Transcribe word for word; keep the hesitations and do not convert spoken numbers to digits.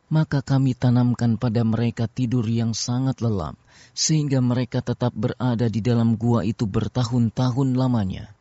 Maka kami tanamkan pada mereka tidur yang sangat lelap, sehingga mereka tetap berada di dalam gua itu bertahun-tahun lamanya.